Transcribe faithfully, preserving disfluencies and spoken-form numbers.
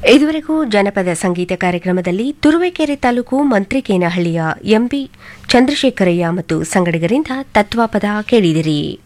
ಇದುವರೆಗೂ ಜನಪದ ಸಂಗೀತ ಕಾರ್ಯಕ್ರಮದಲ್ಲಿ ತುರುವೇಕೆರೆ ತಾಲೂಕು ಮಂತ್ರಿಕೇನಹಳ್ಳಿಯ ಎಂಬಿ ಚಂದ್ರಶೇಖರಯ್ಯ ಮತ್ತು ಸಂಗಡಿಗರಿಂದ ತತ್ವಪದ ಕೇಳಿದಿರಿ.